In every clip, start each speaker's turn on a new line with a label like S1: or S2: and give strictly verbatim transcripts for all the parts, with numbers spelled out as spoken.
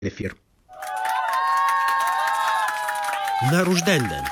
S1: ефир. На рожден ден.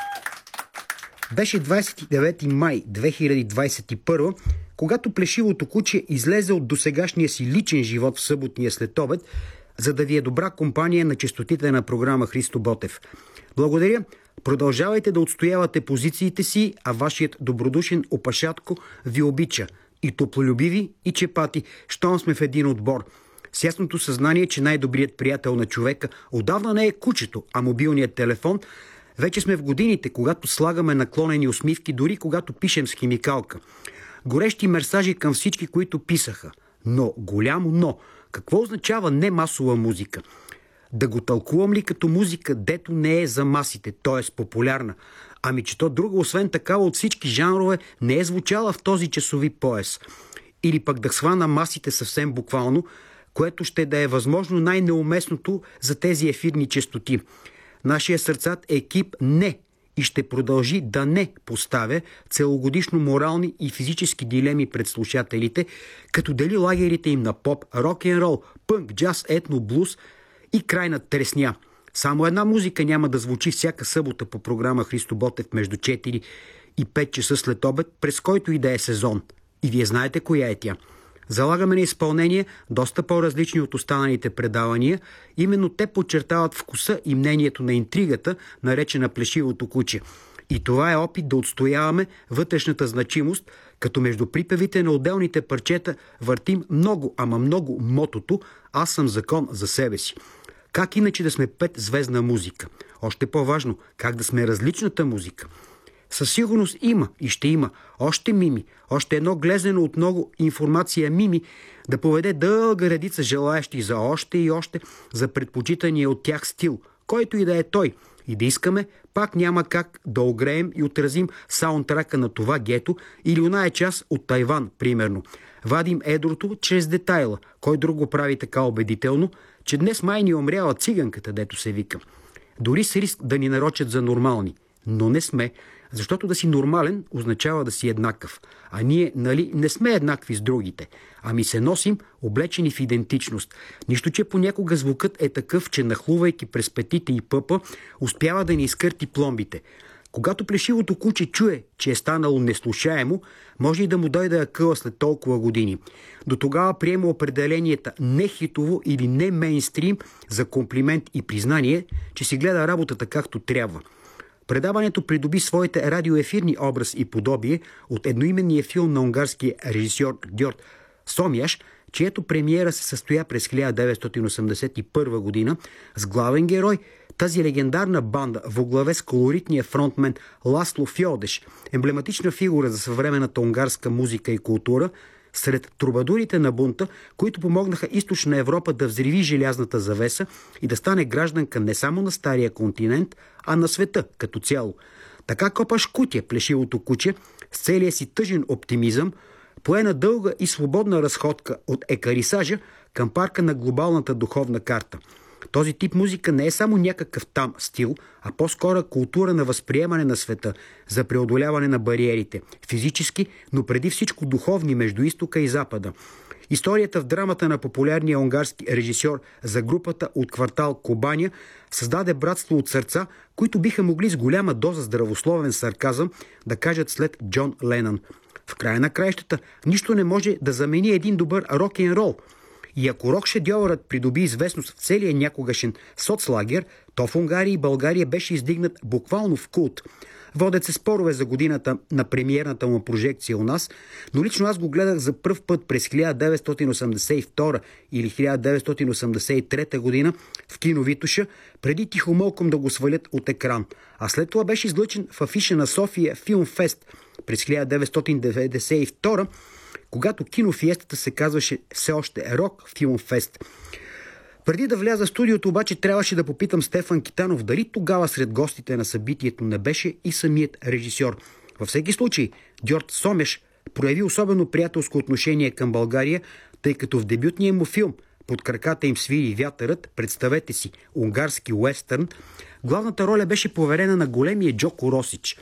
S1: Беше двадесет и девети май две хиляди двадесет и първа, когато плешивото куче излезе от досегашния си личен живот в съботния следобед, за да ви е добра компания на честотите на програма Христо Ботев. Благодаря. Продължавайте да отстоявате позициите си, а вашият добродушен опашатко ви обича. И топлолюбиви, и чепати, щом сме в един отбор. С ясното съзнание, че най-добрият приятел на човека отдавна не е кучето, а мобилният телефон. Вече сме в годините, когато слагаме наклонени усмивки, дори когато пишем с химикалка. Горещи мерсажи към всички, които писаха. Но, голямо но, какво означава не масова музика? Да го тълкувам ли като музика, дето не е за масите, т.е. популярна? Ами че то друга, освен такава от всички жанрове, не е звучала в този часови пояс. Или пък да хвана масите съвсем буквално, което ще да е възможно най-неуместното за тези ефирни честоти. Нашия сърцат екип не и ще продължи да не поставя целогодишно морални и физически дилеми пред слушателите, като дели лагерите им на поп, рок-н-рол, пънк, джаз, етно, блуз и крайна тресня. Само една музика няма да звучи всяка събота по програма Христо Ботев между четири и пет часа след обед, през който и да е сезон. И вие знаете коя е тя. Залагаме на изпълнение доста по-различни от останалите предавания. Именно те подчертават вкуса и мнението на интригата, наречена плешивото куче. И това е опит да отстояваме вътрешната значимост, като между припевите на отделните парчета въртим много, ама много мотото «Аз съм закон за себе си». Как иначе да сме петзвездна музика? Още по-важно, как да сме различната музика? Със сигурност има и ще има още мими, още едно глезено от много информация мими, да поведе дълга редица желаящи за още и още, за предпочитания от тях стил, който и да е той. И да искаме, пак няма как да огреем и отразим саундтрака на това гето или оная част от Тайван, примерно. Вадим едрото чрез детайла. Кой друг го прави така убедително, че днес май ни умряла циганката, дето се вика. Дори с риск да ни нарочат за нормални. Но не сме, защото да си нормален означава да си еднакъв. А ние, нали, не сме еднакви с другите. Ами се носим облечени в идентичност. Нищо, че понякога звукът е такъв, че нахлувайки през петите и пъпа, успява да ни изкърти пломбите. Когато плешивото куче чуе, че е станало неслушаемо, може и да му дойде акъла след толкова години. До тогава приема определенията не хитово или не мейнстрим за комплимент и признание, че си гледа работата както трябва. Предаването придоби своите радиоефирни образ и подобие от едноименния филм на унгарския режисьор Гьорд Сомяш, чието премиера се състоя през хиляда деветстотин осемдесет и първа година, с главен герой тази легендарна банда во главе с колоритния фронтмен Ласло Фьодеш, емблематична фигура за съвременната унгарска музика и култура, сред трубадурите на бунта, които помогнаха Източна Европа да взриви желязната завеса и да стане гражданка не само на стария континент, а на света като цяло. Така копаш кутя, плешивото куче, с целия си тъжен оптимизъм, пое на дълга и свободна разходка от екарисажа към парка на глобалната духовна карта. Този тип музика не е само някакъв там стил, а по-скоро култура на възприемане на света, за преодоляване на бариерите, физически, но преди всичко духовни между изтока и запада. Историята в драмата на популярния унгарски режисьор за групата от квартал Кобаня създаде братство от сърца, които биха могли с голяма доза здравословен сарказъм да кажат след Джон Ленън. В края на краищата нищо не може да замени един добър рок-н-рол. И ако рок-шедьовърът придоби известност в целия някогашен соцлагер, то в Унгария и България беше издигнат буквално в култ. Водят се спорове за годината на премиерната му прожекция у нас, но лично аз го гледах за пръв път през хиляда деветстотин осемдесет и втора или хиляда деветстотин осемдесет и трета година в кино Витоша, преди тихомълком да го свалят от екран. А след това беше излъчен в афиша на София Филм Фест през хиляда деветстотин деветдесет и втора, когато кинофиестата се казваше все още Рок Филм Фест. Преди да вляза в студиото обаче трябваше да попитам Стефан Китанов дали тогава сред гостите на събитието не беше и самият режисьор. Във всеки случай, Гьорд Сомяш прояви особено приятелско отношение към България, тъй като в дебютния му филм "Под краката им свири вятърът", представете си, унгарски уестърн, главната роля беше поверена на големия Джоко Росич.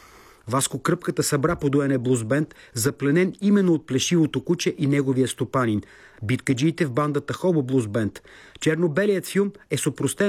S1: Васко Кръпката събра подоене блуз бенд, запленен именно от плешивото куче и неговия стопанин. Биткаджиите в бандата Хобо блуз бенд. Черно-белият филм е с опростен